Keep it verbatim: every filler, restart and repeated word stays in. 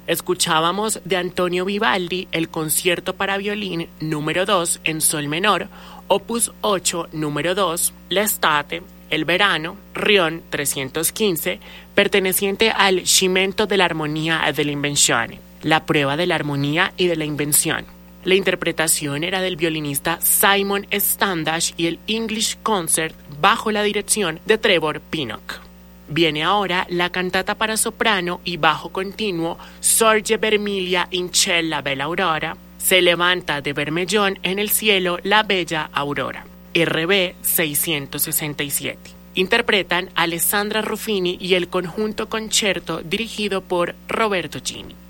Escuchábamos de Antonio Vivaldi el concierto para violín número dos en sol menor, opus ocho número dos, L'estate, el verano, Rion trescientos quince, perteneciente al Cimento de la Armonía e dell'Invenzione, la prueba de la armonía y de la invención. La interpretación era del violinista Simon Standash y el English Concert bajo la dirección de Trevor Pinnock. Viene ahora la cantata para soprano y bajo continuo Sorge Vermiglia in ciel la bella aurora, se levanta de Bermellón en el cielo la bella aurora, R B seiscientos sesenta y siete. Interpretan Alessandra Ruffini y el conjunto concierto dirigido por Roberto Chini.